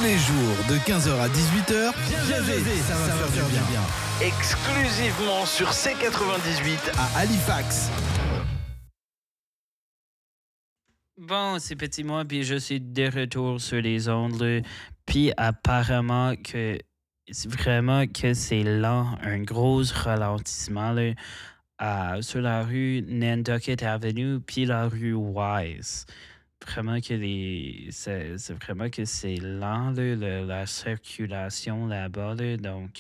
les jours de 15h à 18h, viens jaser, ça va faire du bien. Exclusivement sur C98 À Halifax. Bon, c'est Petit Moi, puis je suis de retour sur les ondes. Là. Puis apparemment que c'est vraiment que c'est lent, un gros ralentissement là, sur la rue Nantucket Avenue, puis la rue Wise. Vraiment que c'est vraiment que c'est lent là, la circulation là-bas. Là, donc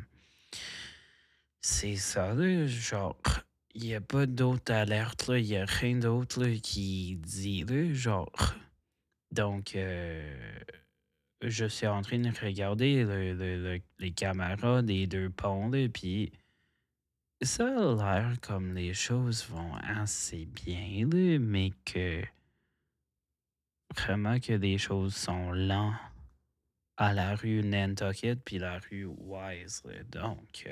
c'est ça, là, genre. Il n'y a pas d'autre alerte, là. Il n'y a rien d'autre là, qui dit, là, genre. Donc, je suis en train de regarder les caméras des deux ponts, là, puis ça a l'air comme les choses vont assez bien, là, mais que vraiment que les choses sont lentes à la rue Nantucket puis la rue Wise, là. Donc,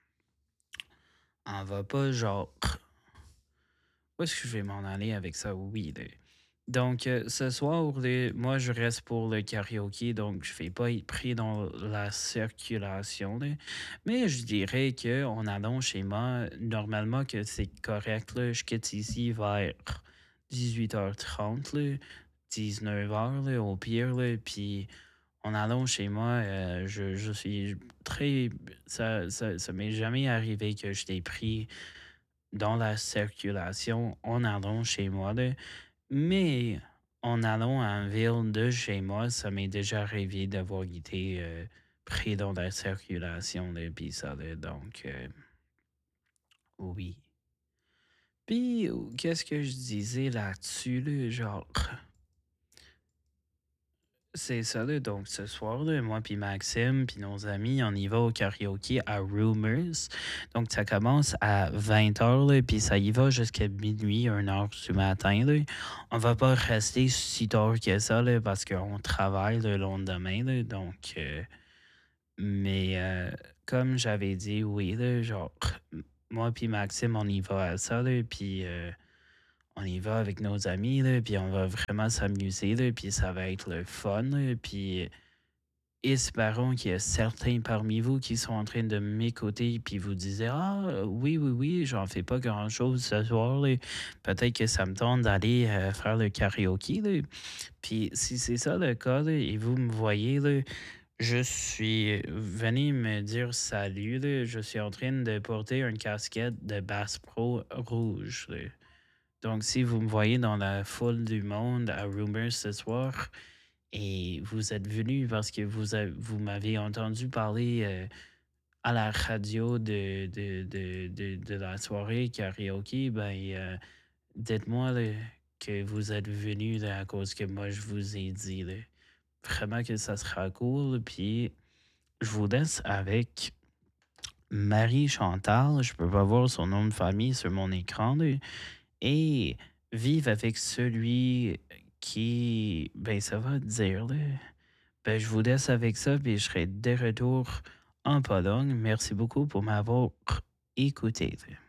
on va pas, genre... Où est-ce que je vais m'en aller avec ça? Oui, là. Donc, ce soir, là, moi, je reste pour le karaoké, donc je ne vais pas être pris dans la circulation. Là. Mais je dirais qu'en allant chez moi, normalement que c'est correct. Là, je quitte ici vers 18h30, là, 19h là, au pire. Là, puis en allant chez moi, je suis très... Ça m'est jamais arrivé que je t'ai pris dans la circulation en allant chez moi. Là. Mais en allant en ville de chez moi, ça m'est déjà arrivé d'avoir été pris dans la circulation, là, puis ça, là, donc, oui. Puis, qu'est-ce que je disais là-dessus, là, genre... C'est ça, là. Donc, ce soir, là, moi puis Maxime puis nos amis, on y va au karaoké à Rumors. Donc, ça commence à 20h, là, puis ça y va jusqu'à minuit, 1h du matin, là. On va pas rester si tard que ça, là, parce qu'on travaille le lendemain, là. Donc, mais comme j'avais dit, oui, là, genre, moi puis Maxime, on y va à ça, là, puis... on y va avec nos amis, là, puis on va vraiment s'amuser, là, puis ça va être le fun, là, puis espérons qu'il y a certains parmi vous qui sont en train de m'écouter, puis vous disiez «Ah, oui, oui, oui, j'en fais pas grand-chose ce soir, là. Peut-être que ça me tente d'aller faire le karaoké, là. » Puis si c'est ça le cas, là, et vous me voyez, là, je suis venu me dire salut, là. Je suis en train de porter une casquette de Bass Pro rouge, là. Donc, si vous me voyez dans la foule du monde à Rumors ce soir et vous êtes venu parce que vous m'avez entendu parler à la radio de la soirée karaoké, ben, dites-moi là, que vous êtes venu là, à cause que moi je vous ai dit. Là. Vraiment que ça sera cool. Puis, je vous laisse avec Marie Chantal. Je peux pas voir son nom de famille sur mon écran. Là. Et vivre avec celui qui, ben ça va dire, là. Ben je vous laisse avec ça, puis je serai de retour en Pologne. Merci beaucoup pour m'avoir écouté. Là.